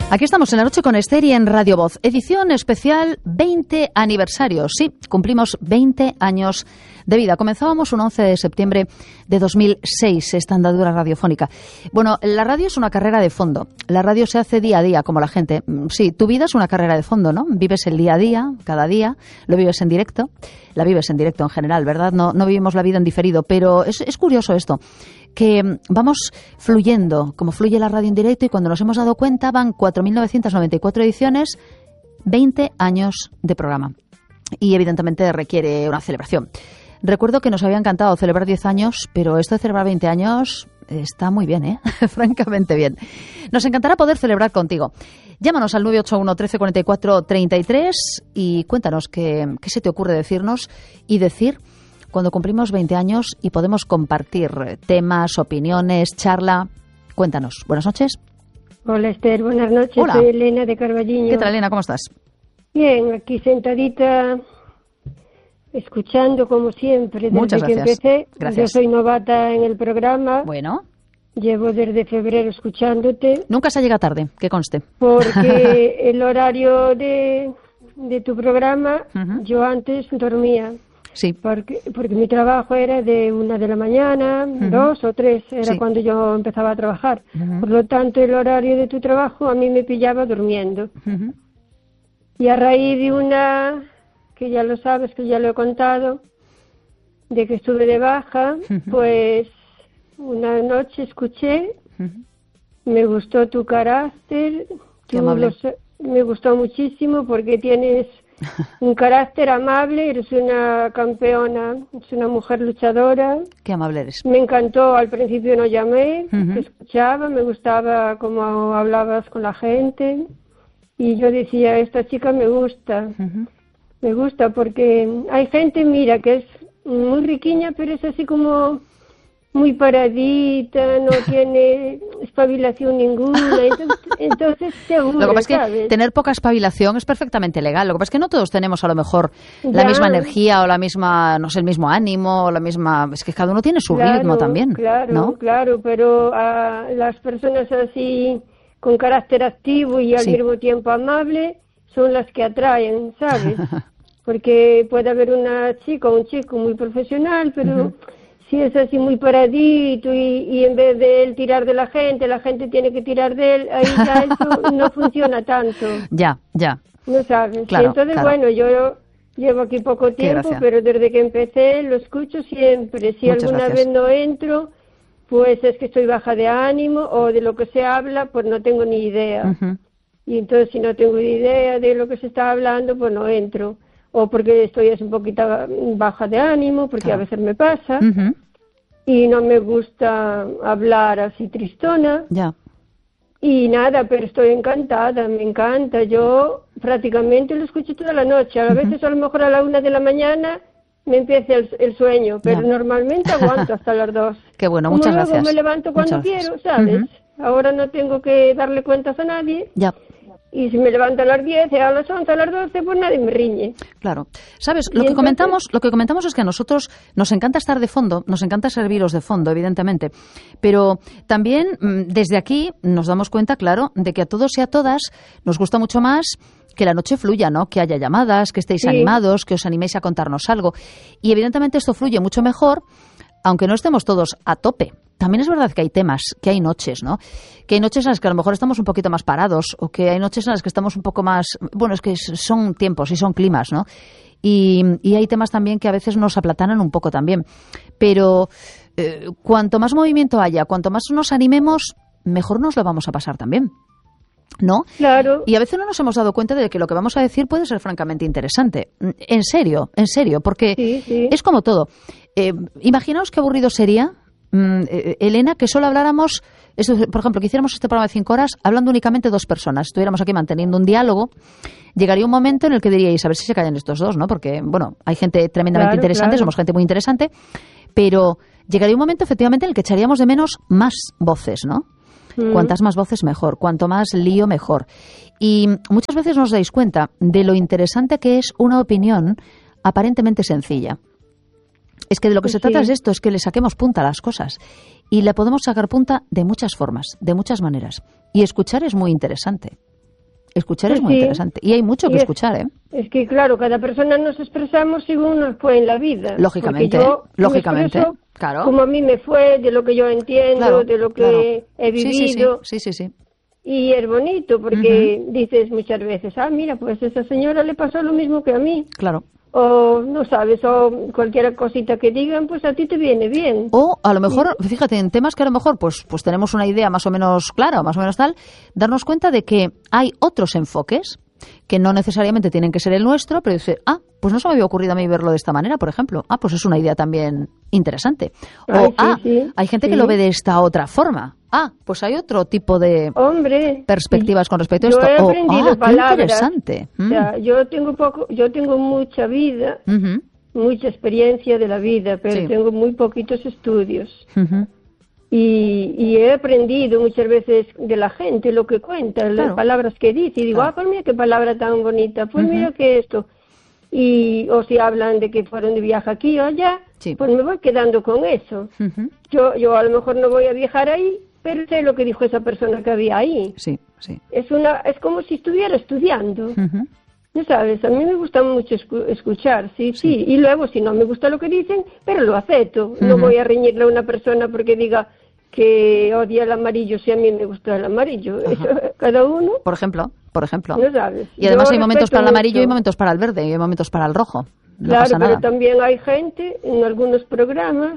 Aquí estamos en La Noche con Esther y en Radio Voz, edición especial 20 aniversario. Sí, cumplimos 20 años de vida. Comenzábamos un 11 de septiembre de 2006, esta andadura radiofónica. Bueno, la radio es una carrera de fondo. La radio se hace día a día, como la gente. Sí, tu vida es una carrera de fondo, ¿no? Vives el día a día, cada día, lo vives en directo. La vives en directo en general, ¿verdad? No vivimos la vida en diferido, pero es curioso esto, que vamos fluyendo, como fluye la radio en directo, y cuando nos hemos dado cuenta van 4.994 ediciones, 20 años de programa. Y evidentemente requiere una celebración. Recuerdo que nos había encantado celebrar 10 años, pero esto de celebrar 20 años está muy bien, ¿eh? Francamente bien. Nos encantará poder celebrar contigo. Llámanos al 981 13 44 33 y cuéntanos qué se te ocurre decirnos y decir cuando cumplimos 20 años y podemos compartir temas, opiniones, charla. Cuéntanos. Buenas noches. Hola, Esther. Buenas noches. Hola. Soy Elena de Carballiño. ¿Qué tal, Elena? ¿Cómo estás? Bien, aquí sentadita, escuchando como siempre. Muchas desde gracias. que empecé. Gracias. Yo soy novata en el programa. Bueno. Llevo desde febrero escuchándote. Nunca se llega tarde, que conste. Porque el horario de tu programa, yo antes dormía. Sí. Porque mi trabajo era de 1 de la mañana, 2 o 3, era Sí. cuando yo empezaba a trabajar. Por lo tanto, el horario de tu trabajo a mí me pillaba durmiendo. Y a raíz de una, que ya lo sabes, que ya lo he contado, de que estuve de baja, pues una noche escuché, me gustó tu carácter, Qué amable. me gustó muchísimo porque tienes un carácter amable, eres una campeona, eres una mujer luchadora. Qué amable eres. Me encantó, al principio no llamé, te escuchaba, me gustaba cómo hablabas con la gente y yo decía, esta chica me gusta porque hay gente, mira, que es muy riquiña, pero es así como muy paradita, no tiene espabilación ninguna, entonces te aburre, Lo que pasa es que ¿sabes? tener poca espabilación es perfectamente legal. Lo que pasa es que no todos tenemos a lo mejor la Ya. misma energía o la misma, no sé, el mismo ánimo o la misma... Es que cada uno tiene su ritmo también, Claro, ¿no? claro, pero a las personas así con carácter activo y al Sí. mismo tiempo amable son las que atraen, ¿sabes? Porque puede haber una chica o un chico muy profesional, pero si es así muy paradito y en vez de él tirar de la gente tiene que tirar de él, ahí ya eso no funciona tanto, Ya. ¿no sabes? Claro, Y entonces, claro. bueno, yo llevo aquí poco tiempo, gracia. pero desde que empecé lo escucho siempre. Si Muchas alguna gracias. vez no entro, pues es que estoy baja de ánimo o de lo que se habla, pues no tengo ni idea. Y entonces si no tengo ni idea de lo que se está hablando, pues no entro. O porque estoy así un poquito baja de ánimo, porque Claro. a veces me pasa. Y no me gusta hablar así tristona. Ya. Y nada, pero estoy encantada, me encanta. Yo prácticamente lo escucho toda la noche. A veces a lo mejor a la 1 de la mañana me empieza el sueño, pero Ya. normalmente aguanto hasta las 2. Qué bueno, Como muchas luego gracias. me levanto cuando Muchas gracias. quiero, ¿sabes? Ahora no tengo que darle cuentas a nadie. Ya. Y si me levanto a las 10, a las 11, a las 12, pues nadie me riñe. Claro. ¿Sabes? Y Lo que entonces- comentamos es que a nosotros nos encanta estar de fondo, nos encanta serviros de fondo, evidentemente. Pero también desde aquí nos damos cuenta, claro, de que a todos y a todas nos gusta mucho más que la noche fluya, ¿no? Que haya llamadas, que estéis Sí. animados, que os animéis a contarnos algo. Y evidentemente esto fluye mucho mejor, aunque no estemos todos a tope. También es verdad que hay temas, que hay noches, ¿no? Que hay noches en las que a lo mejor estamos un poquito más parados o que hay noches en las que estamos un poco más... Bueno, es que son tiempos y son climas, ¿no? Y hay temas también que a veces nos aplatanan un poco también. Pero cuanto más movimiento haya, cuanto más nos animemos, mejor nos lo vamos a pasar también, ¿no? Claro. Y a veces no nos hemos dado cuenta de que lo que vamos a decir puede ser francamente interesante. En serio, porque Sí. es como todo. Imaginaos qué aburrido sería, Elena, que solo habláramos, por ejemplo, que hiciéramos este programa de 5 horas hablando únicamente 2 personas. Estuviéramos aquí manteniendo un diálogo. Llegaría un momento en el que diríais, a ver si se callan estos dos, ¿no? Porque, bueno, hay gente tremendamente interesante, Claro. somos gente muy interesante, pero llegaría un momento, efectivamente, en el que echaríamos de menos más voces, ¿no? Cuantas más voces, mejor. Cuanto más lío, mejor. Y muchas veces nos dais cuenta de lo interesante que es una opinión aparentemente sencilla. Es que de lo que se trata es esto, es que le saquemos punta a las cosas. Y le podemos sacar punta de muchas formas, de muchas maneras. Y escuchar es muy interesante. Escuchar es muy interesante. Y hay mucho que escuchar, ¿eh? Es que, claro, cada persona nos expresamos según nos fue en la vida. Lógicamente, lógicamente. Claro. Como a mí me fue, de lo que yo entiendo, claro, de lo que he vivido. Sí. Y es bonito porque dices muchas veces, mira, pues a esa señora le pasó lo mismo que a mí. Claro. O no sabes, o cualquier cosita que digan, pues a ti te viene bien. O a lo mejor, fíjate, en temas que a lo mejor pues tenemos una idea más o menos clara, más o menos tal, darnos cuenta de que hay otros enfoques que no necesariamente tienen que ser el nuestro, pero dice, pues no se me había ocurrido a mí verlo de esta manera, por ejemplo. Pues es una idea también interesante. O, hay gente que lo ve de esta otra forma. Pues hay otro tipo de perspectivas con respecto a esto. Yo he aprendido palabras. Qué interesante. O sea, yo tengo mucha vida, mucha experiencia de la vida, pero tengo muy poquitos estudios. Y he aprendido muchas veces de la gente lo que cuenta, las palabras que dice, y digo, pues mira qué palabra tan bonita, pues mira que esto. O si hablan de que fueron de viaje aquí o allá, pues me voy quedando con eso. Yo a lo mejor no voy a viajar ahí, pero sé lo que dijo esa persona que había ahí. Sí. Es como si estuviera estudiando. Ya sabes, a mí me gusta mucho escuchar, sí. Y luego, si no me gusta lo que dicen, pero lo acepto. No voy a reñirle a una persona porque diga que odia el amarillo si a mí me gusta el amarillo. Eso, cada uno. Por ejemplo. No sabes. Y además hay momentos para el amarillo y momentos para el verde y hay momentos para el rojo. No pasa nada. Pero también hay gente en algunos programas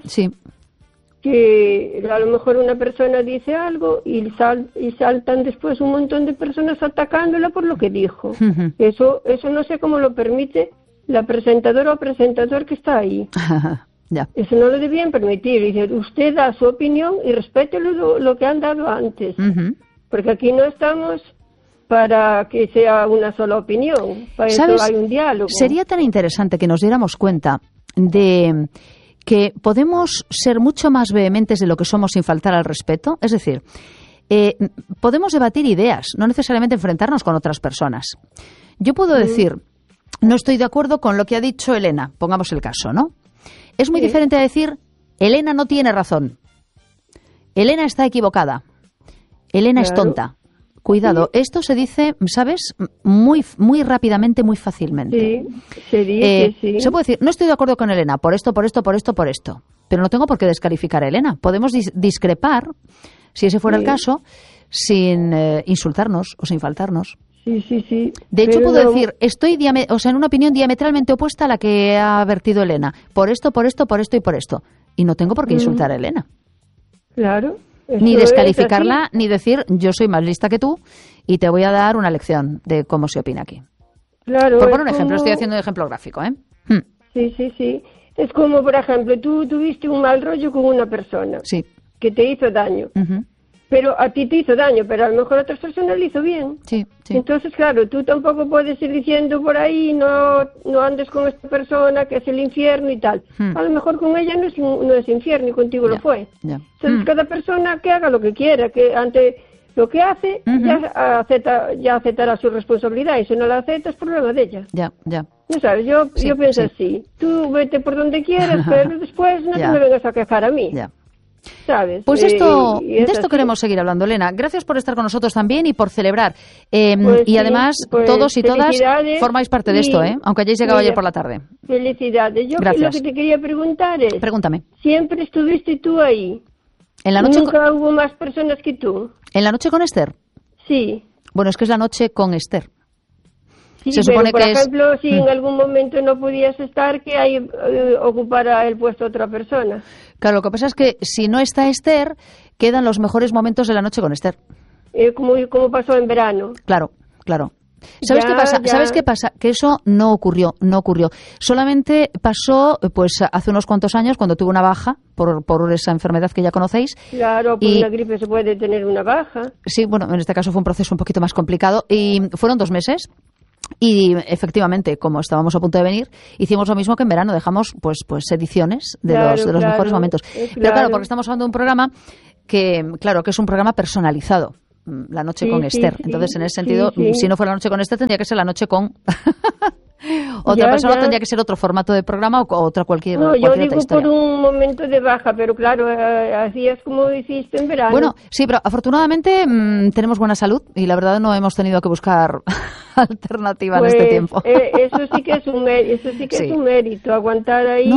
que a lo mejor una persona dice algo y saltan después un montón de personas atacándola por lo que dijo. Eso no sé cómo lo permite la presentadora o presentador que está ahí. Eso no lo debían permitir. Dice, usted da su opinión y respete lo que han dado antes. Porque aquí no estamos para que sea una sola opinión. Para eso hay un diálogo. Sería tan interesante que nos diéramos cuenta de que podemos ser mucho más vehementes de lo que somos sin faltar al respeto. Es decir, podemos debatir ideas, no necesariamente enfrentarnos con otras personas. Yo puedo decir, no estoy de acuerdo con lo que ha dicho Elena, pongamos el caso, ¿no? Es muy diferente a decir, Elena no tiene razón, Elena está equivocada, Elena es tonta. Cuidado, esto se dice, ¿sabes? Muy rápidamente, muy fácilmente. Se puede decir, no estoy de acuerdo con Elena, por esto. Pero no tengo por qué descalificar a Elena. Podemos discrepar, si ese fuera el caso, sin insultarnos o sin faltarnos. De hecho, puedo decir, estoy en una opinión diametralmente opuesta a la que ha vertido Elena. Por esto y por esto. Y no tengo por qué insultar a Elena. Claro. Ni descalificarla, ni decir, yo soy más lista que tú y te voy a dar una lección de cómo se opina aquí. Claro. Por poner un ejemplo, estoy haciendo un ejemplo gráfico, ¿eh? Sí. Es como, por ejemplo, tú tuviste un mal rollo con una persona que te hizo daño. Pero a ti te hizo daño, pero a lo mejor a otras personas le hizo bien. Entonces, claro, tú tampoco puedes ir diciendo por ahí, no andes con esta persona que es el infierno y tal. A lo mejor con ella no es infierno y contigo lo fue. Entonces, cada persona que haga lo que quiera, que ante lo que hace, ya aceptará su responsabilidad. Y si no la acepta, es problema de ella. No sabes, yo pienso así. Tú vete por donde quieras, pero después no te me vengas a quejar a mí. ¿Sabes? Pues de esto queremos seguir hablando, Elena. Gracias por estar con nosotros también y por celebrar. Y además, todos y todas formáis parte de esto, aunque hayáis llegado ayer por la tarde. Felicidades. Yo lo que te quería preguntar es... Pregúntame. ¿Siempre estuviste tú ahí? ¿En la noche ¿Nunca hubo más personas que tú? ¿En la noche con Esther? Sí. Bueno, es que es la noche con Esther. Sí, se supone pero, por ejemplo, si en algún momento no podías estar, que ahí ocupara el puesto otra persona. Claro, lo que pasa es que si no está Esther, quedan los mejores momentos de la noche con Esther. Como pasó en verano. Claro. ¿Sabes qué pasa? ¿Sabes qué pasa? Que eso no ocurrió. Solamente pasó pues hace unos cuantos años cuando tuve una baja por esa enfermedad que ya conocéis. Claro, por una gripe se puede tener una baja. Sí, bueno, en este caso fue un proceso un poquito más complicado y fueron 2 meses. Y efectivamente, como estábamos a punto de venir, hicimos lo mismo que en verano, dejamos pues ediciones de los mejores momentos. Pero claro, porque estamos hablando de un programa que es un programa personalizado, La noche con Esther. Entonces, en ese sentido, si no fuera La noche con Esther, tendría que ser La noche con Otra persona tendría que ser otro formato de programa o otra cualquier No, yo digo historia. por un momento de baja, pero claro, así es como hiciste en verano. Bueno, sí, pero afortunadamente tenemos buena salud y la verdad no hemos tenido que buscar alternativa pues, en este tiempo. Eso sí que es un mérito, es un mérito, aguantar ahí.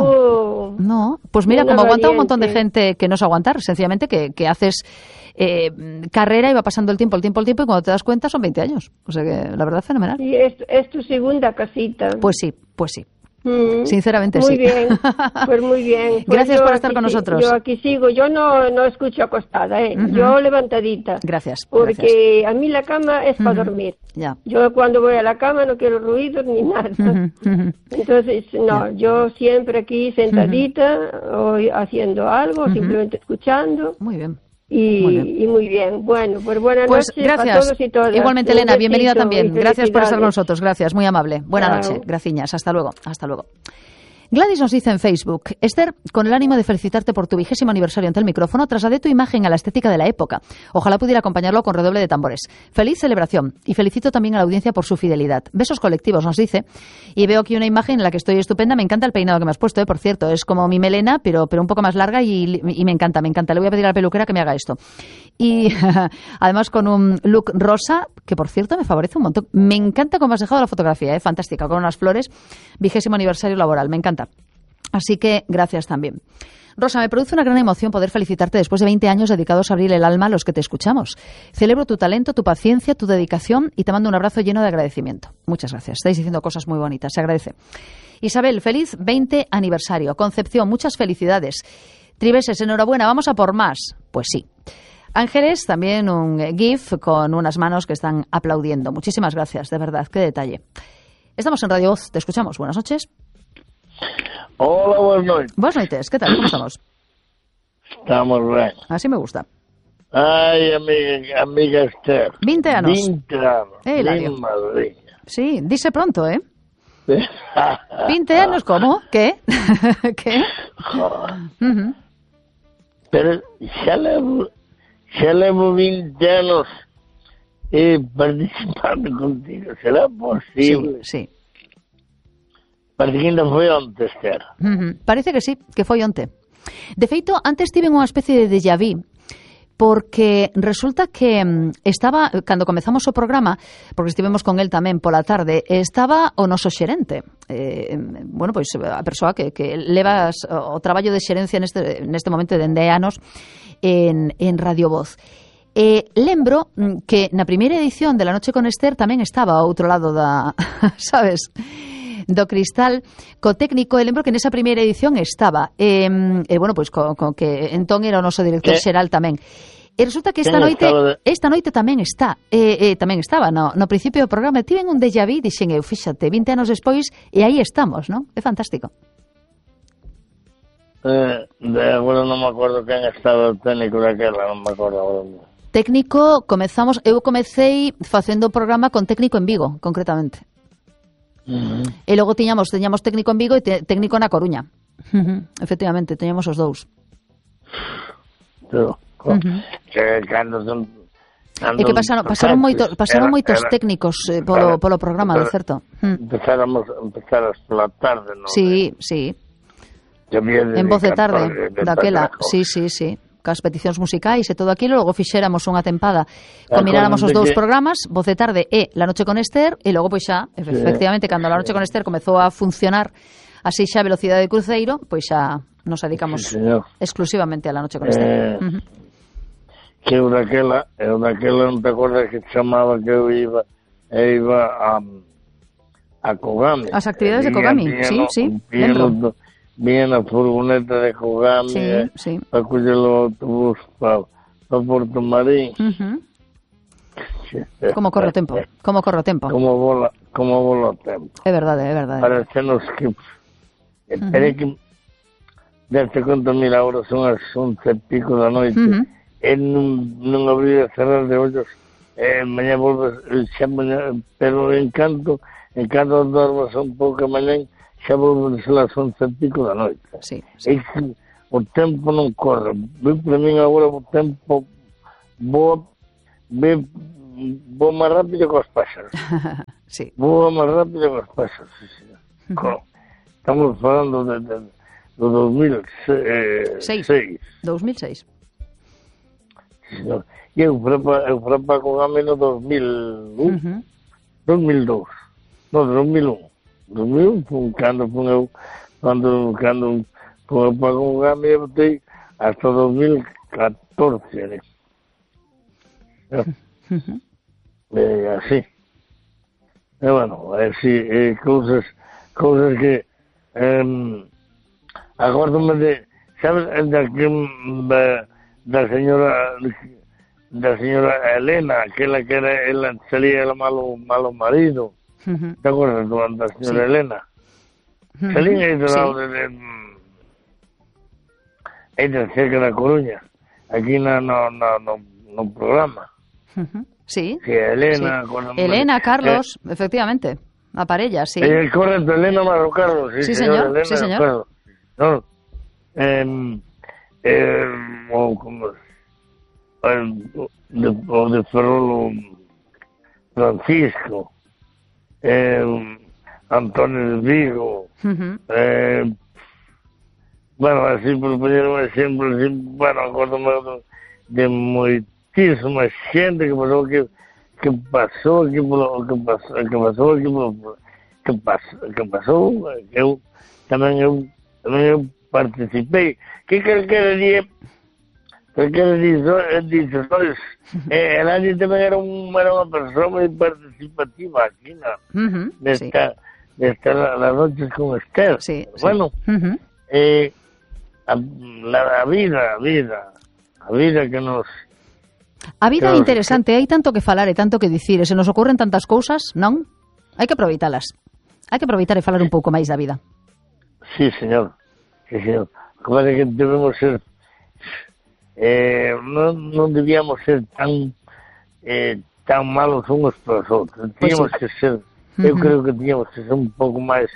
No, pues mira, como aguanta un montón de gente que no es aguantar, sencillamente que haces carrera y va pasando el tiempo y cuando te das cuenta son 20 años. O sea que la verdad es fenomenal. Y es tu segunda casita. Pues sí. Sinceramente muy sí. Bien, pues muy bien. Pues gracias por estar con nosotros. Yo aquí sigo, yo no escucho acostada, yo levantadita. Gracias. Porque a mí la cama es para dormir. Ya. Yo cuando voy a la cama no quiero ruidos ni nada. Entonces, yo siempre aquí sentadita, o haciendo algo, simplemente escuchando. Muy bien. Y muy bien. Bueno, pues buenas noches gracias. a todos y todas. Igualmente, Elena, bienvenida también. Gracias por estar con nosotros. Gracias, muy amable. Buenas noches. Graciñas. Hasta luego. Gladys nos dice en Facebook: Esther, con el ánimo de felicitarte por tu 20º aniversario ante el micrófono, trasladé tu imagen a la estética de la época. Ojalá pudiera acompañarlo con redoble de tambores. Feliz celebración y felicito también a la audiencia por su fidelidad. Besos colectivos, nos dice. Y veo aquí una imagen en la que estoy estupenda. Me encanta el peinado que me has puesto, por cierto. Es como mi melena, pero un poco más larga y me encanta. Le voy a pedir a la peluquera que me haga esto. Y además con un look rosa, que por cierto me favorece un montón. Me encanta cómo has dejado la fotografía, fantástica, con unas flores. 20º aniversario laboral, me encanta. Así que gracias también. Rosa, me produce una gran emoción poder felicitarte después de 20 años dedicados a abrir el alma a los que te escuchamos. Celebro tu talento, tu paciencia, tu dedicación y te mando un abrazo lleno de agradecimiento. Muchas gracias. Estáis diciendo cosas muy bonitas, se agradece. Isabel, feliz 20 aniversario. Concepción, muchas felicidades. Tribeses, enhorabuena, vamos a por más. Pues sí. Ángeles, también un GIF con unas manos que están aplaudiendo. Muchísimas gracias, de verdad, qué detalle. Estamos en Radio Voz, te escuchamos. Buenas noches. Hola, buenas noches. Buenas noches, ¿qué tal? ¿Cómo estamos? Estamos bien. Así me gusta. Ay, amiga Esther. 20 años. 20 años. Hilario. Madre. Sí, dice pronto, ¿eh? 20 años, ¿cómo? ¿Qué? ¿Qué? Pero ya levo 20 años participando contigo. ¿Será posible? Sí. Parece que ainda foi onte, Esther. Parece que sí, que foi onte. De feito, antes tive unha especie de déjà vu, porque resulta que estaba, cando comezamos o programa, porque estivemos con el tamén pola tarde, estaba o noso xerente, pois a persoa que leva o traballo de xerencia neste momento dende anos en Radio Voz. Lembro que na primeira edición de La Noche con Esther tamén estaba ao outro lado da, sabes, do cristal co técnico, e lembro que nesa primeira edición estaba pois con que entón era o noso director xeral tamén. E resulta que esta noite tamén está tamén estaba no principio do programa. Tiven un déjà vu, dixen eu, fíxate, 20 anos despois e aí estamos, non? É fantástico. Agora non me acordo quen estaba o técnico daquela, non me acordo agora. Técnico, eu comecei facendo o programa con técnico en Vigo, concretamente. E logo tiñamos técnico en Vigo e técnico na Coruña. Efectivamente, teñamos os dous. Cando son... E que pasaron moitos técnicos polo programa, de certo. Empezaras pola tarde, non? Sí. En Voz de Tarde, daquela. Sí. Cas peticións musicais e todo aquilo, logo fixéramos unha tempada, combináramos os dous programas, Voz de Tarde e La Noche con Esther, e logo pois xa, efectivamente, cando La Noche con Esther comezou a funcionar así xa a velocidade de cruceiro, pois xa nos dedicamos exclusivamente a La Noche con Esther. Que eu daquela non te acordas que te chamaba que eu iba a Kogami. As actividades de Kogami, sí, lembro. Vía na furgoneta de Kogami para coller o autobús para Porto Marín. Como corre o tempo. Como vola o tempo. É verdade. Parecenos que... Pero que... Deste conta, mira, ahora son as 11 e pico da noite. E non abrir e cerrar de ollos. Mañá volves... Pero en canto dormas un pouco mañá, xa volven a ser as 11 e pico da noite. Sí. O tempo non corre. Para min agora o tempo vou máis rápido que os páxaros. Sí. Voa máis rápido que os pasos, sí, señor. Estamos falando do 2006. 2006. Sí, señor. E eu fui para Kogami no 2001. 2002. No, 2001. 2001 foi cando fui eu, cando fui para Kogami, eu botei hasta 2014, né? Así. Bueno, así, cousas que acórdome de, sabes, da señora Elena, aquela que era, ela salía el malo marido. ¿Te acuerdas da señora Elena? Salía aí do lado aí de cerca da Coruña, aquí no programa. Sí. Sí, Elena. Sí. Elena, Carlos, efectivamente. A parella, sí. Correcto, Elena Maro Carlos. Sí, señor. Elena, sí, señor. No. O de Ferrolo Francisco, Antonio de Vigo, bueno, así por poner un ejemplo, así, bueno, acuérdame de moitísima xente que pasou aquí eu tamén participei, que calquera día dices, el Andy tamén era unha persoa moi participativa aquí nesta las noches con Esther. Sí, bueno, a vida que nos... A vida é interesante, hai tanto que falar e tanto que dicir, e se nos ocorren tantas cousas, non? Hai que aproveitalas. Hai que aproveitar e falar un pouco máis da vida. Sí, señor. Sí, señor. Como é que debemos ser... non debíamos ser tan malos uns para os outros. Tíamos que ser... Eu creo que tíamos que ser un pouco máis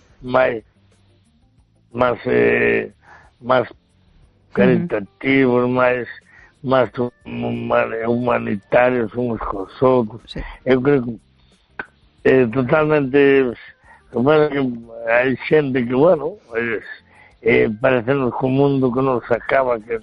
caritativos, máis humanitarios uns cos outros. Sí. Eu creo que totalmente hai xente que, bueno, parecenos que o mundo que nos acaba, que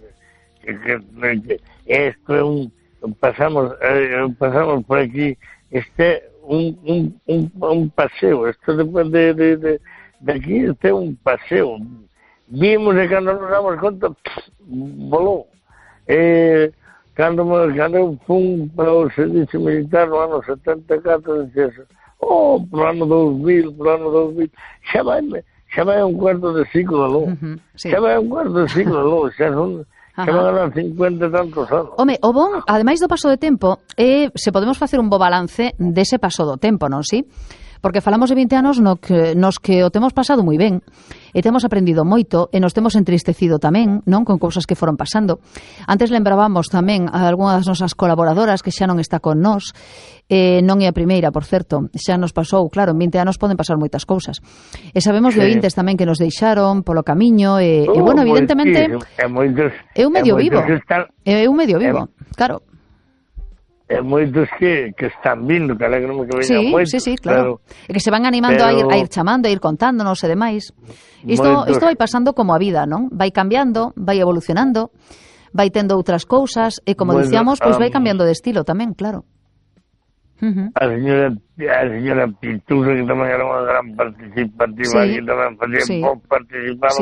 isto é pasamos por aquí, este un paseo, isto depende de aquí, este é un paseo. Vimos e cando nos damos conta, volou. Cando eu fui para o servicio militar no ano 74, dixes, pro ano 2000, xa vai un cuarto de ciclo de luz. Xa vai un cuarto de ciclo de luz, xa van a dar 50 e tantos anos. Home, o bon, ademais do paso de tempo, se podemos facer un bo balance dese paso do tempo, non si? Porque falamos de 20 anos nos que o temos pasado moi ben, e temos aprendido moito, e nos temos entristecido tamén, non, con cousas que foron pasando. Antes lembrábamos tamén a algunhas das nosas colaboradoras que xa non está con nós, non é a primeira, por certo, xa nos pasou, claro, en 20 anos poden pasar moitas cousas. E sabemos de ointes tamén que nos deixaron polo camiño, e bueno, evidentemente, é un medio vivo, claro. E moitos que están vindo, que alegrome que veñan moitos. Sí, claro. E que se van animando a ir chamando, a ir contándonos e demais. Isto vai pasando como a vida, non? Vai cambiando, vai evolucionando, vai tendo outras cousas, e como dicíamos, pois vai cambiando de estilo tamén, claro. A señora Pitusa, que tamén era unha gran participativa, que tamén participaba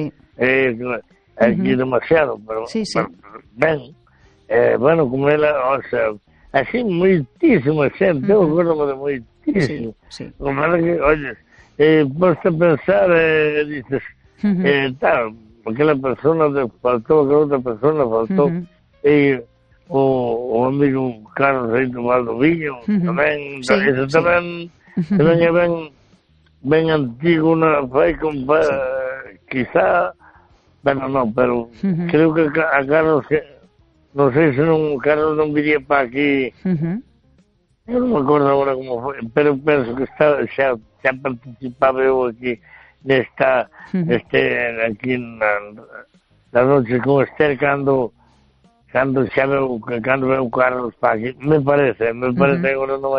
aquí demasiado, pero ben, bueno, como ela, o sea, así moitísima xente, eu acordo de moitísimo. Como era que, oye, podes pensar, dices, tal, aquela persona faltou, aquela outra persona faltou, e o amigo Carlos aí do Valdoviño, tamén, eso tamén é ben antigo, vai con, quizá, bueno, non, pero creo que a Carlos... Non sei se Carlos non viría para aquí. Eu non me acordo agora como foi, pero penso que xa participaba eu aquí nesta aquí na noche con Esther cando veu Carlos para aquí. Me parece agora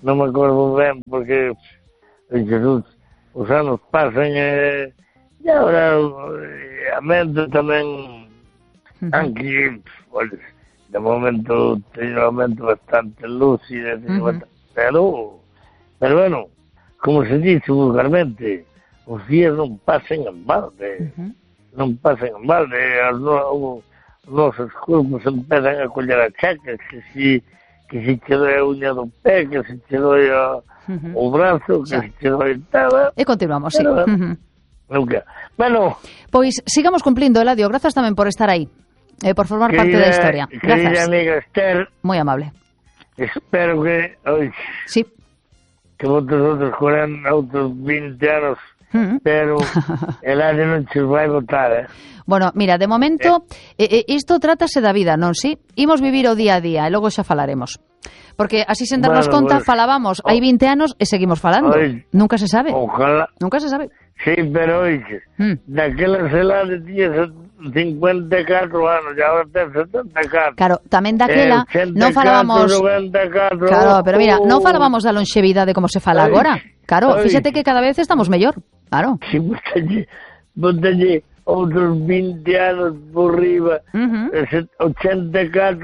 non me acordo ben, porque, Jesús, os anos pasan e agora a mente tamén, aunque, de momento teño a mente bastante lúcida, pero bueno, como se dice vulgarmente, os días non pasen en balde, non pasen en balde, os nosos corpos empezan a coller a chacas, que si te doi a uña do pé, que si te doi o brazo, que si te doi tal. E continuamos, sí. Bueno, pois sigamos cumplindo, Eladio, grazas tamén por estar aí, por formar parte da historia. Querida amiga Esther, moi amable. Espero que, sí, que vosotros corran outros 20 anos, pero el año non se vai votar, Bueno, mira, de momento, isto trátase da vida, non si? Imos vivir o día a día e logo xa falaremos. Porque así sen darnos conta, falábamos hai 20 anos e seguimos falando. Nunca se sabe. Ojalá. Nunca se sabe. Sí, pero oixe, daquela celada tiña 54 anos, e agora ten 74. Claro, tamén daquela non falábamos... 94, claro, pero mira, non falábamos da lonxevidade como se fala agora. Claro, fíxate que cada vez estamos mellor. Claro. Si botalle outros 20 anos por riba, 84,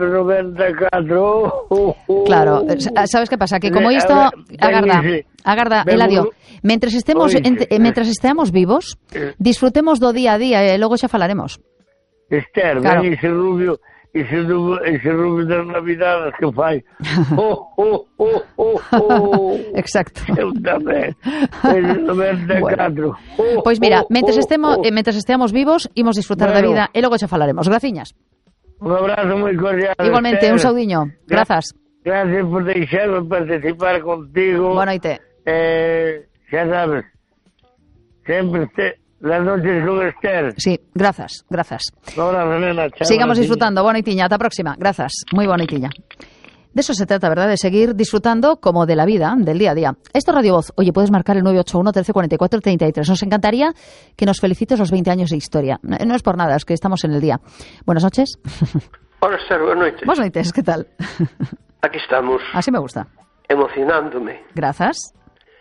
94... Claro, sabes que pasa? Que como isto... Agarda, Eladio, mentres esteamos vivos, disfrutemos do día a día e logo xa falaremos. Esther, claro. Ven ese rubio das Navidades que fai. Exacto. Eu tamén. 94. Pois mira, mentres esteamos vivos, imos disfrutar da vida e logo xa falaremos. Graciñas. Un abrazo moi cordial. Igualmente, un saudiño. Grazas. Gracias por deixarme participar contigo. Boa noite. Xa sabes, sempre las noches con Esther. Sí, grazas. Ahora, nena, chao. Sigamos disfrutando. Boa noitiña, ata a próxima. Grazas. Moi boa noitiña. De eso se trata, ¿verdad? De seguir disfrutando como de la vida, del día a día. Esto es Radio Voz. Oye, puedes marcar el 981 13 44 33. Nos encantaría que nos felicites los 20 años de historia. No es por nada, es que estamos en el día. Buenas noches. Hola, Esther, buenas noches. Buenas noches, ¿qué tal? Aquí estamos. Así me gusta. Emocionándome. Gracias.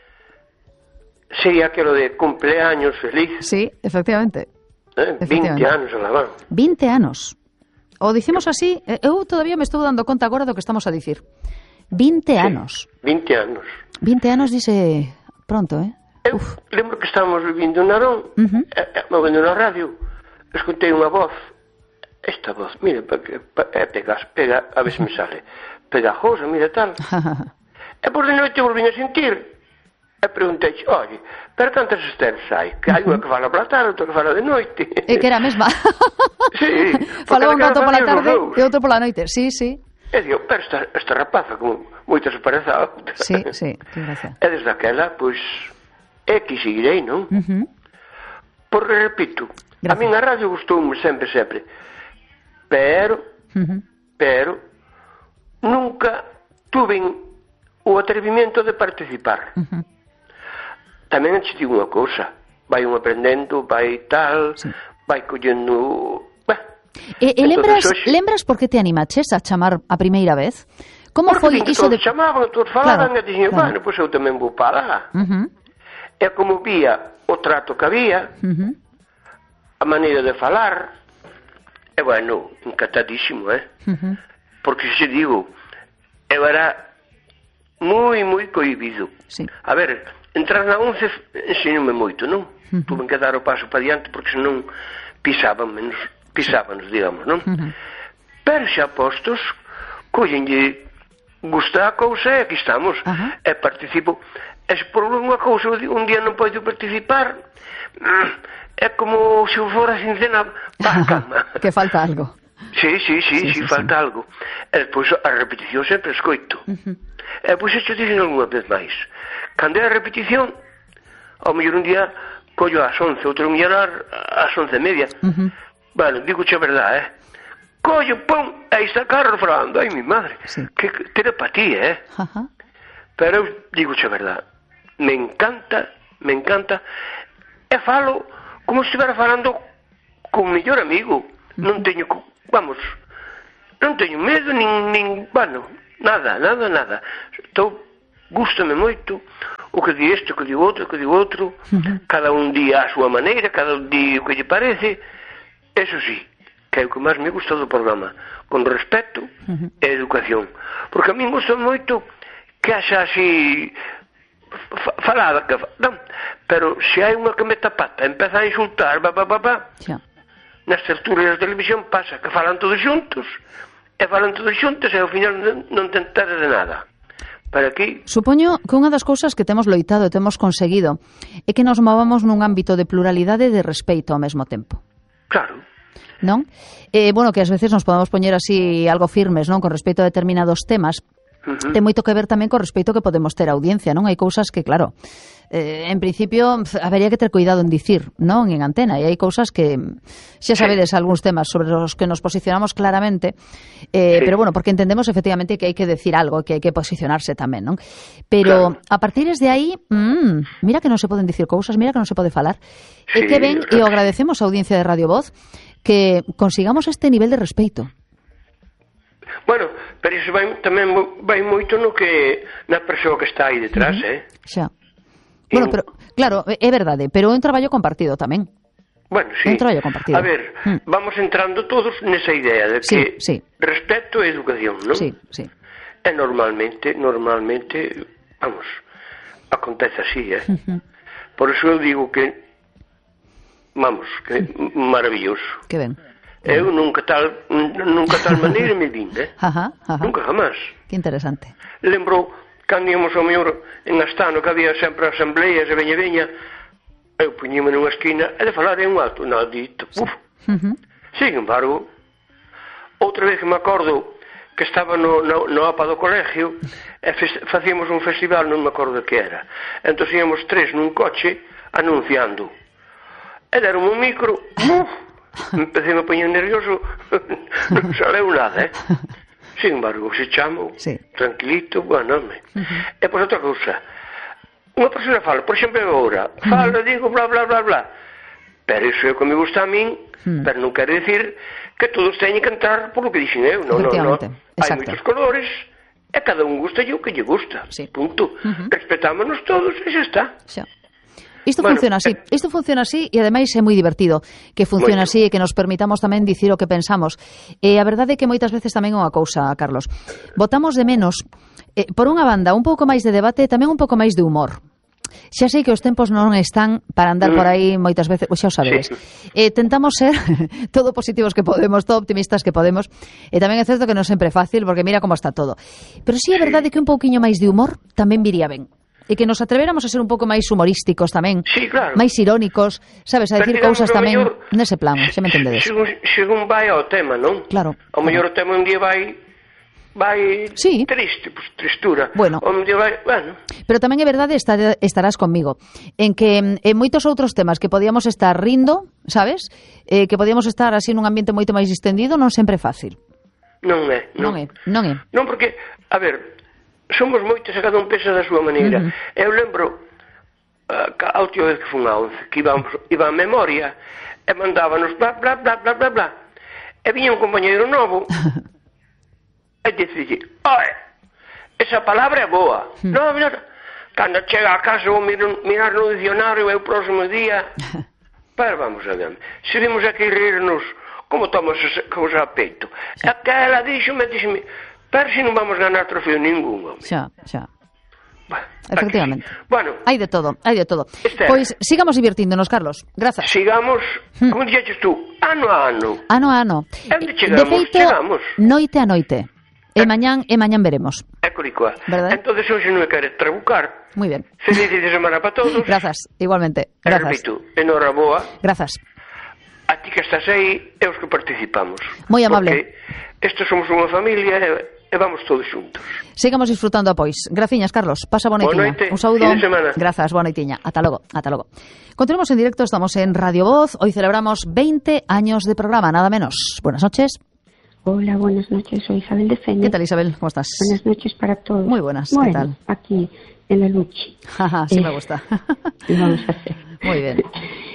Sería que lo de cumpleaños feliz. Sí, efectivamente. 20 anos, alabán. 20 anos. O dicimos así, eu todavía me estou dando conta agora do que estamos a dicir. 20 anos. 20 anos. 20 anos dice pronto, Eu lembro que estábamos vivindo en Narón, movendo na radio, escutei unha voz. Esta voz, mira, pega, a ver se me sale. Pegajosa, mira tal. E por de noite volvín a sentir. E preguntei, oye, pero cantas Esteres hai? Que hai unha que fala pola tarde, outra que fala de noite. E que era a mesma. Sí. Falaba un rato pola tarde e outro pola noite. Sí, sí. E digo, pero esta rapaza, como moita se parece a outra. Sí, que gracia. E desde aquela, pois, que seguirei, non? Porque, repito, a min a radio gustoume sempre. Pero, nunca tuve o atrevimento de participar. Tamén te digo unha cousa, vai un aprendendo, vai tal, vai collendo... lembras por que te animaches a chamar a primeira vez? Como foi iso de... Porque chamaban, todos falaban, e dixen, bueno, pois eu tamén vou para lá. E como vía o trato que había, a maneira de falar, e bueno, encantadísimo, porque se digo, eu era moi cohibido. A ver, entrar na 11 ensinoume moito, non? Tuve que dar o paso para diante porque senón pisábanos, digamos, non? Pero xa postos, collenlle gusta a cousa e aquí estamos, e participo. E se por unha cousa un día non podo participar, é como se eu fora sin cena para a cama. Que falta algo. Sí, falta algo. E despois a repetición sempre escoito. E pois isto dicen algunha vez máis. Cando é a repetición, ao mellor un día collo ás 11, outro mellor ás 11:30. Bueno, digo-che a verdade, collo, pum, aí está Carlos falando. Ai, mi madre, que telepatía, Pero eu digo-che a verdade, me encanta, e falo como se estivera falando con o mellor amigo. Non teño, non teño medo, nin, bueno, nada. Estou gústame moito o que di este, o que di outro, cada un di a súa maneira, cada un di o que lle parece. Eso sí, que é o que máis me gusta do programa, con respeto e educación, porque a mí gusta moito que haxa así falada, non, pero se hai unha que me tapata, empeza a insultar, nas tertulias de televisión pasa que falan todos xuntos e ao final non te enteras de nada. Para aquí... Supoño que unha das cousas que temos loitado e temos conseguido é que nos movamos nun ámbito de pluralidade e de respeito ao mesmo tempo. Claro. Non? Bueno, que ás veces nos podemos poñer así algo firmes, non? Con respecto a determinados temas. Ten moito que ver tamén con respecto que podemos ter a audiencia, non? Hai cousas que, claro, en principio habería que ter cuidado en dicir, non? En antena, e hai cousas que xa sabedes algúns temas sobre os que nos posicionamos claramente, pero bueno, porque entendemos efectivamente que hai que decir algo, que hai que posicionarse tamén, non? Pero a partir de aí, mira que non se poden dicir cousas, mira que non se pode falar, e que ben, e o agradecemos a audiencia de Radio Voz que consigamos este nivel de respeito. Bueno, pero iso tamén vai moito no que na persoa que está aí detrás, Xa. Bueno, pero, claro, é verdade, pero é un traballo compartido tamén. Bueno, sí. É un traballo compartido. A ver, vamos entrando todos nesa idea de que respeto e educación, non? Sí, sí. E normalmente, vamos, acontece así, Por eso eu digo que, vamos, que maravilloso. Que ben. Eu nunca tal maneira me vin, Nunca jamás. Que interesante. Lembro cando íamos ao mellor en Astano, que había sempre asambleas e veña, eu puñíme nunha esquina e de falar en un alto, nadito, Sin embargo, outra vez que me acordo que estaba no APA do colegio e facíamos un festival, non me acordo que era, entón íamos 3 nun coche anunciando e deron un micro, empecé a poñer nervioso, non saleu nada, Sin embargo, se chamo, tranquilito, bueno, E por outra cousa, unha persona fala, por exemplo, agora, fala, digo, bla, bla, bla, bla, pero iso é o que me gusta a min, pero non quero dicir que todos teñen que entrar por lo que dixen eu, non. Hai moitos colores, e cada un gusta o que lle gusta, punto. Respetámonos todos e xa está. Isto funciona así e ademais é moi divertido que funcione así e que nos permitamos tamén dicir o que pensamos. E a verdade é que moitas veces tamén é unha cousa, Carlos, botamos de menos, por unha banda, un pouco máis de debate e tamén un pouco máis de humor. Xa sei que os tempos non están para andar por aí moitas veces, xa o sabedes. Tentamos ser todo positivos que podemos, todo optimistas que podemos, e tamén é certo que non sempre é fácil, porque mira como está todo. Pero sí é verdade que un pouquiño máis de humor tamén viría ben. E que nos atreveramos a ser un pouco máis humorísticos tamén, máis irónicos, sabes, a decir cousas tamén nese plan, xa me entendedes. Según vai ao tema, non? Claro. O mellor o tema un día vai triste, pues tristura. Bueno. Un día vai, Pero tamén é verdade, estarás conmigo, en que en moitos outros temas que podíamos estar rindo, sabes, que podíamos estar así nun ambiente moito máis distendido, non sempre é fácil. Non é. Non, porque, a ver, somos moitos e cada un pensa da súa maneira. Eu lembro a última vez que fun a 11 que iba a memoria e mandábanos bla bla bla bla bla bla e viña un compañeiro novo e dicille, esa palabra é boa. Non, mira, cando chega a casa vou mirar no dicionario e o próximo día pero vamos a ver, se vimos aquí rirnos como tomas a peito. Aquela díxome pero se non vamos ganar trofeo ningún. Xa. Efectivamente. Bueno, hai de todo. Pois sigamos divirtíndonos, Carlos. Grazas. Sigamos, como dixeches tú, ano a ano. Ano a ano. Onde chegamos? Noite a noite. E mañán veremos. É coricua. Entonces hoxe non me queres trabucar. Moi ben. Feliz de semana para todos. Grazas, igualmente. Grazas. Repito, enhoraboa. Grazas. A ti que estás aí e os que participamos. Moi amable. Porque estos somos unha familia e vamos todos xuntos. Sigamos disfrutando pois. Graciñas, Carlos. Pasa boa noitiña. Un saúdo. Grazas, boa noitiña. Ata logo. Continuamos en directo, estamos en Radio Voz. Hoy celebramos 20 años de programa, nada menos. Buenas noches. Hola, buenas noches. Soy Isabel de Fene. ¿Qué tal, Isabel? ¿Cómo estás? Buenas noches para todos. Muy buenas. Bueno, ¿qué tal? Aquí, en la lucha. Sí me gusta. ¿Qué vamos a hacer? Muy bien.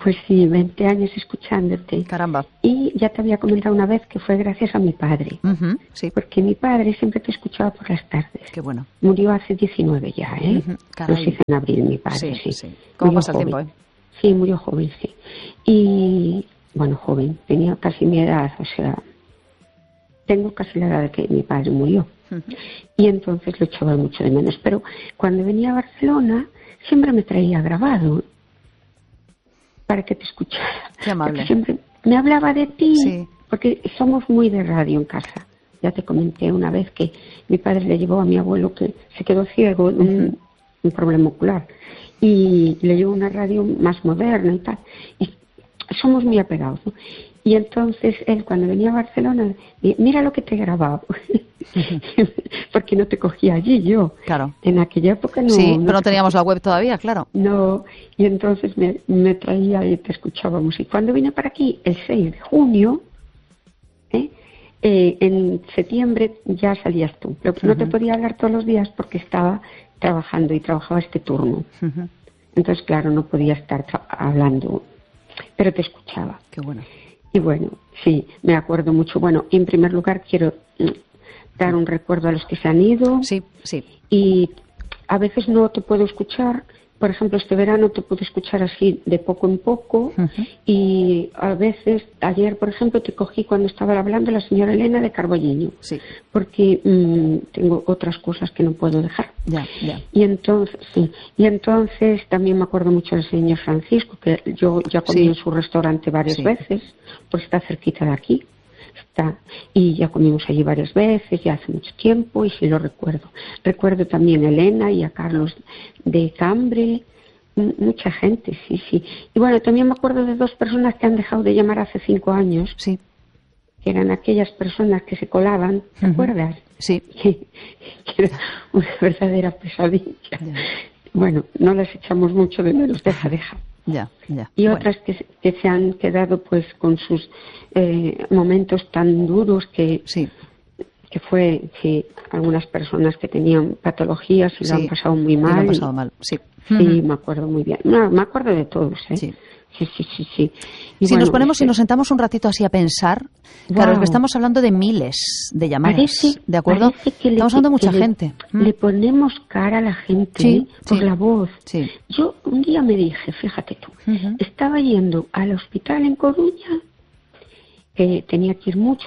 Pues sí, 20 años escuchándote. Caramba. Y ya te había comentado una vez que fue gracias a mi padre. Sí. Porque mi padre siempre te escuchaba por las tardes. Qué bueno. Murió hace 19 ya, ¿eh? Lo hice en abril, mi padre, sí. ¿Cómo pasa el tiempo, eh? Sí, murió joven, sí. Y, bueno, joven, tenía casi mi edad, o sea, tengo casi la edad de que mi padre murió. Y entonces lo echaba mucho de menos. Pero cuando venía a Barcelona, siempre me traía grabado para que te escuchara. Qué amable. Porque siempre me hablaba de ti, sí. Porque somos muy de radio en casa. Ya te comenté una vez que mi padre le llevó a mi abuelo que se quedó ciego de un problema ocular. Y le llevó una radio más moderna y tal. Y somos muy apegados, ¿no? Y entonces él, cuando venía a Barcelona, mira lo que te he grabado. Porque no te cogía allí yo. Claro. En aquella época no. Sí, pero no teníamos la web todavía, claro. No, y entonces me traía y te escuchábamos. Y cuando vine para aquí, el 6 de junio, en septiembre ya salías tú. Pero no te podía hablar todos los días porque estaba trabajando y trabajaba este turno. Entonces, claro, no podía estar hablando, pero te escuchaba. Qué bueno. Y bueno, sí, me acuerdo mucho. Bueno, en primer lugar quiero dar un recuerdo a los que se han ido. Sí, sí. Y a veces no te puedo escuchar. Por ejemplo, este verano te pude escuchar así de poco en poco. Y a veces, ayer, por ejemplo, te cogí cuando estaba hablando la señora Elena de Carballiño. Sí. Porque tengo otras cosas que no puedo dejar. Ya. Y entonces, sí. Y entonces también me acuerdo mucho del señor Francisco, que yo ya comí en su restaurante varias veces, pues está cerquita de aquí. Y ya comimos allí varias veces, ya hace mucho tiempo, y sí lo recuerdo. Recuerdo también a Elena y a Carlos de Cambre, mucha gente, sí. Y bueno, también me acuerdo de 2 personas que han dejado de llamar hace 5 años, sí, que eran aquellas personas que se colaban, ¿te acuerdas? Sí. Que era una verdadera pesadilla. Ya. Bueno, no las echamos mucho de menos, deja. Ya. Y otras que se han quedado pues con sus momentos tan duros que fue algunas personas que tenían patologías y lo han pasado muy mal. Lo han pasado mal, sí. Sí, me acuerdo muy bien. No, me acuerdo de todos, ¿eh? Sí. Sí. Si bueno, nos ponemos y nos sentamos un ratito así a pensar, claro, es que estamos hablando de miles de llamadas, ¿de acuerdo? Estamos hablando de mucha gente. Le ponemos cara a la gente por la voz. Sí. Yo un día me dije, fíjate tú, estaba yendo al hospital en Coruña, que tenía que ir mucho,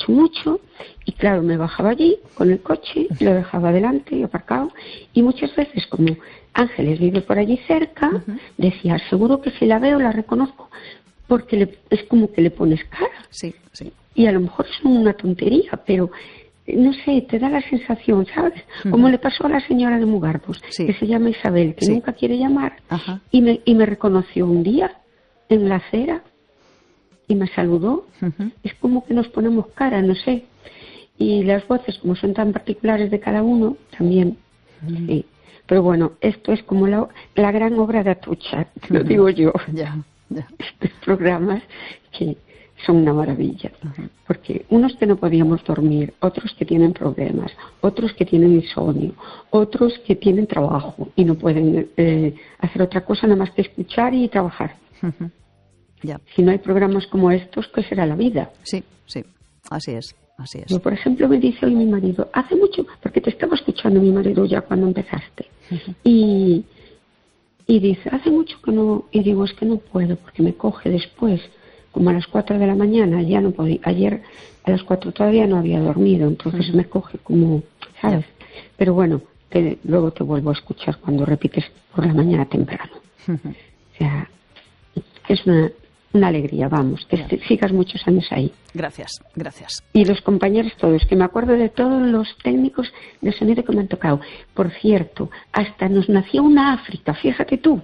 y claro, me bajaba allí con el coche, lo dejaba adelante y aparcado, y muchas veces como Ángeles vive por allí cerca, decía, seguro que si la veo la reconozco, porque es como que le pones cara. Sí. Y a lo mejor es una tontería, pero no sé, te da la sensación, ¿sabes? Como le pasó a la señora de Mugardos, que se llama Isabel, que nunca quiere llamar, y me reconoció un día en la acera y me saludó. Es como que nos ponemos cara, no sé. Y las voces, como son tan particulares de cada uno, también. Sí. Pero bueno, esto es como la gran obra de Atucha, lo digo yo. Ya. Estos programas que son una maravilla. Porque unos que no podíamos dormir, otros que tienen problemas, otros que tienen insomnio, otros que tienen trabajo y no pueden hacer otra cosa nada más que escuchar y trabajar. Ya. Si no hay programas como estos, ¿qué será la vida? Sí, así es. Yo, por ejemplo, me dice hoy mi marido, hace mucho, porque te estaba escuchando mi marido ya cuando empezaste, y dice, hace mucho que no, y digo, es que no puedo, porque me coge después, como a las 4 de la mañana, ya no podía, ayer a las 4 todavía no había dormido, entonces me coge como, ¿sabes? Pero bueno, luego te vuelvo a escuchar cuando repites por la mañana temprano. O sea, es una alegría, vamos, que sigas muchos años ahí. Gracias. Y los compañeros todos, que me acuerdo de todos los técnicos de sonido que me han tocado. Por cierto, hasta nos nació una África, fíjate tú.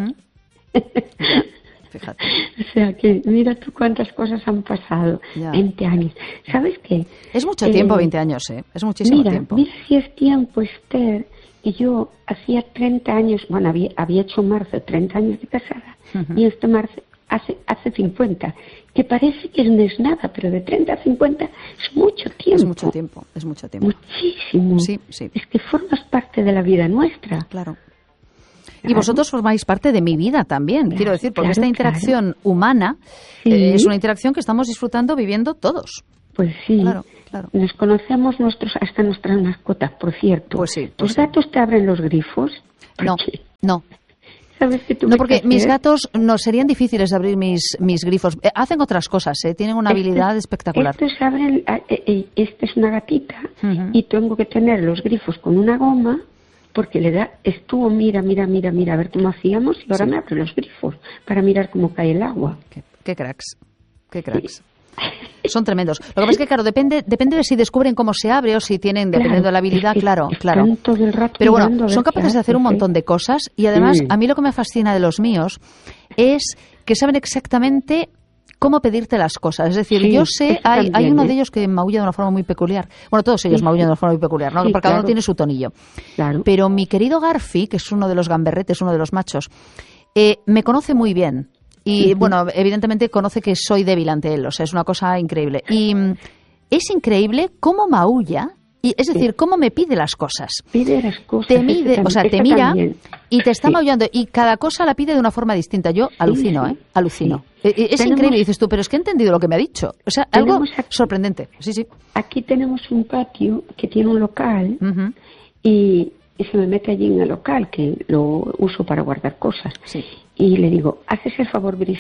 Fíjate. O sea que mira tú cuántas cosas han pasado. 20 años. ¿Sabes qué? Es mucho tiempo, 20 años, ¿eh? Es muchísimo tiempo. Mira si es tiempo, Esther, que yo hacía 30 años, bueno, había hecho en marzo 30 años de casada, y este marzo hace 50, que parece que no es nada, pero de 30 a 50 es mucho tiempo. Es mucho tiempo. Muchísimo. Sí. Es que formas parte de la vida nuestra. Claro. Y vosotros formáis parte de mi vida también, quiero decir, porque esta interacción humana es una interacción que estamos disfrutando viviendo todos. Pues sí. Claro. Nos conocemos hasta nuestras mascotas, por cierto. Pues sí. ¿Tus gatos te abren los grifos? No. ¿Sabes que tú porque mis gatos no serían difíciles de abrir mis grifos. Hacen otras cosas, tienen una habilidad espectacular. Estos abren, esta es una gatita y tengo que tener los grifos con una goma porque estuvo, mira, a ver cómo hacíamos y ahora me abre los grifos para mirar cómo cae el agua. Qué cracks. Sí. Son tremendos. Lo que pasa es que, claro, depende de si descubren cómo se abre o si tienen, dependiendo de la habilidad, claro. Todo el rato. Pero bueno, son capaces de hacer un montón de cosas y además a mí lo que me fascina de los míos es que saben exactamente cómo pedirte las cosas. Es decir, yo sé, hay uno de ellos que maulla de una forma muy peculiar. Bueno, todos ellos maullan de una forma muy peculiar, ¿no? Porque cada uno tiene su tonillo. Claro. Pero mi querido Garfi, que es uno de los gamberretes, uno de los machos, me conoce muy bien. Y, bueno, evidentemente conoce que soy débil ante él, o sea, es una cosa increíble. Y es increíble cómo maulla, es decir, cómo me pide las cosas. Pide las cosas. Te mira también. Y te está maullando, y cada cosa la pide de una forma distinta. Yo alucino, alucino. Sí. Es increíble, dices tú, pero es que he entendido lo que me ha dicho. O sea, algo sorprendente. Sí. Aquí tenemos un patio que tiene un local y se me mete allí en el local, que lo uso para guardar cosas. Sí. Y le digo, ¿haces el favor,